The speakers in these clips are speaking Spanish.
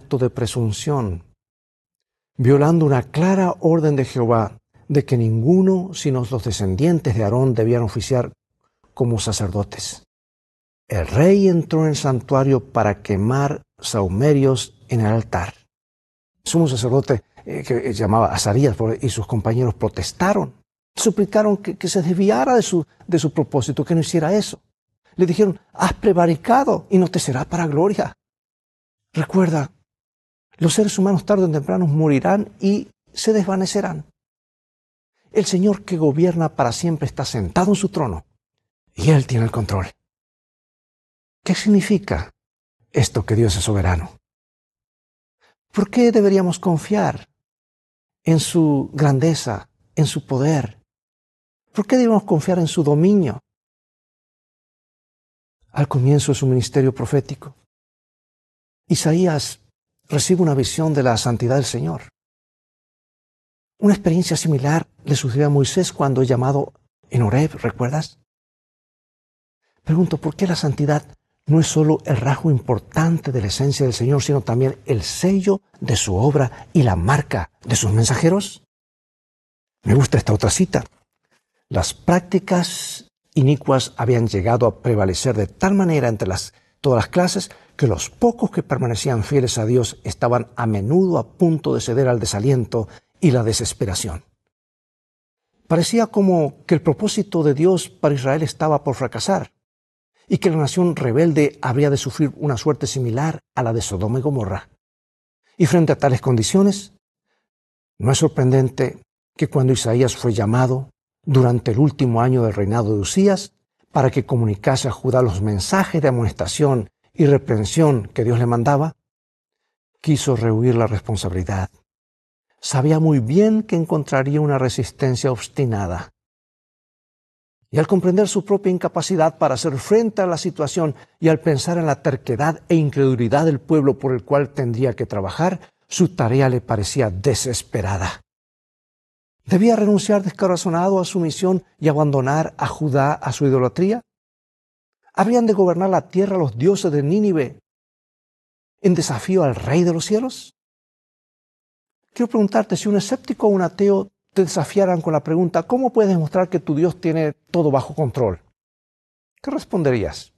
acto de presunción, violando una clara orden de Jehová de que ninguno sino los descendientes de Aarón debían oficiar como sacerdotes. El rey entró en el santuario para quemar sahumerios en el altar. El sumo sacerdote que llamaba Azarías y sus compañeros protestaron, suplicaron que se desviara de su propósito, que no hiciera eso. Le dijeron: has prevaricado y no te será para gloria. Recuerda, los seres humanos tarde o temprano morirán y se desvanecerán. El Señor que gobierna para siempre está sentado en su trono y Él tiene el control. ¿Qué significa esto, que Dios es soberano? ¿Por qué deberíamos confiar en su grandeza, en su poder? ¿Por qué debemos confiar en su dominio? Al comienzo de su ministerio profético, Isaías recibe una visión de la santidad del Señor. Una experiencia similar le sucedió a Moisés cuando es llamado en Horeb, ¿recuerdas? Pregunto, ¿por qué la santidad no es solo el rasgo importante de la esencia del Señor, sino también el sello de su obra y la marca de sus mensajeros? Me gusta esta otra cita. Las prácticas inicuas habían llegado a prevalecer de tal manera entre todas las clases que los pocos que permanecían fieles a Dios estaban a menudo a punto de ceder al desaliento y la desesperación. Parecía como que el propósito de Dios para Israel estaba por fracasar y que la nación rebelde habría de sufrir una suerte similar a la de Sodoma y Gomorra. Y frente a tales condiciones, no es sorprendente que cuando Isaías fue llamado durante el último año del reinado de Usías para que comunicase a Judá los mensajes de amonestación y reprensión que Dios le mandaba, quiso rehuir la responsabilidad. Sabía muy bien que encontraría una resistencia obstinada. Y al comprender su propia incapacidad para hacer frente a la situación y al pensar en la terquedad e incredulidad del pueblo por el cual tendría que trabajar, su tarea le parecía desesperada. ¿Debía renunciar descorazonado a su misión y abandonar a Judá a su idolatría? ¿Habrían de gobernar la tierra los dioses de Nínive en desafío al Rey de los cielos? Quiero preguntarte, si un escéptico o un ateo te desafiaran con la pregunta: ¿cómo puedes demostrar que tu Dios tiene todo bajo control? ¿Qué responderías?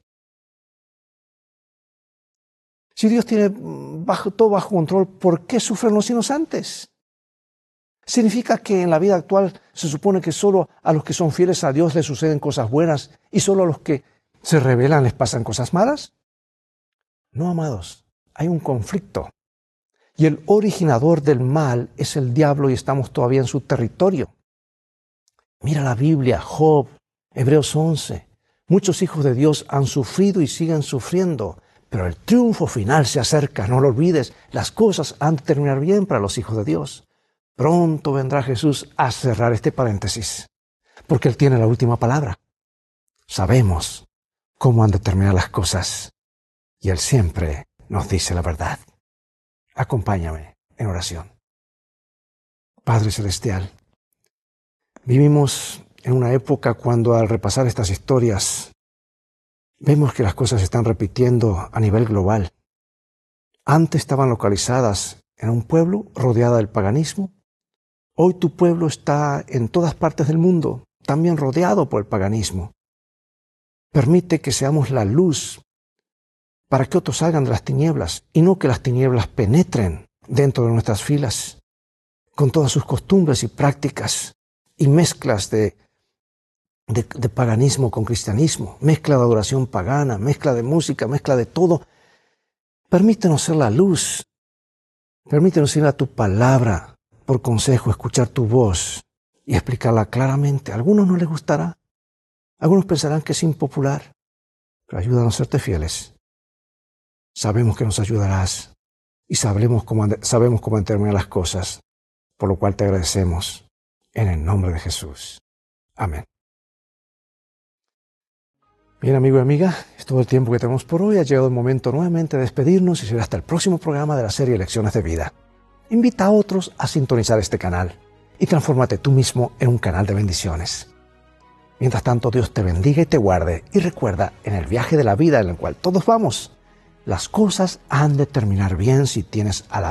Si Dios tiene todo bajo control, ¿por qué sufren los inocentes? ¿Significa que en la vida actual se supone que solo a los que son fieles a Dios les suceden cosas buenas y solo a los que se rebelan les pasan cosas malas? No, amados, hay un conflicto. Y el originador del mal es el diablo y estamos todavía en su territorio. Mira la Biblia, Job, Hebreos 11. Muchos hijos de Dios han sufrido y siguen sufriendo, pero el triunfo final se acerca, no lo olvides. Las cosas han de terminar bien para los hijos de Dios. Pronto vendrá Jesús a cerrar este paréntesis, porque Él tiene la última palabra. Sabemos cómo han de terminar las cosas y Él siempre nos dice la verdad. Acompáñame en oración. Padre Celestial, vivimos en una época cuando al repasar estas historias vemos que las cosas se están repitiendo a nivel global. Antes estaban localizadas en un pueblo rodeada del paganismo. Hoy tu pueblo está en todas partes del mundo, también rodeado por el paganismo. Permite que seamos la luz para que otros salgan de las tinieblas y no que las tinieblas penetren dentro de nuestras filas con todas sus costumbres y prácticas y mezclas de paganismo con cristianismo, mezcla de adoración pagana, mezcla de música, mezcla de todo. Permítenos ser la luz, permítenos ir a tu palabra por consejo, escuchar tu voz y explicarla claramente. A algunos no les gustará, algunos pensarán que es impopular, pero ayúdanos a serte fieles. Sabemos que nos ayudarás y sabemos cómo determinar las cosas, por lo cual te agradecemos en el nombre de Jesús. Amén. Bien, amigo y amiga, es todo el tiempo que tenemos por hoy. Ha llegado el momento nuevamente de despedirnos y será hasta el próximo programa de la serie Lecciones de Vida. Invita a otros a sintonizar este canal y transfórmate tú mismo en un canal de bendiciones. Mientras tanto, Dios te bendiga y te guarde. Y recuerda, en el viaje de la vida en el cual todos vamos, Las cosas han de terminar bien si tienes a la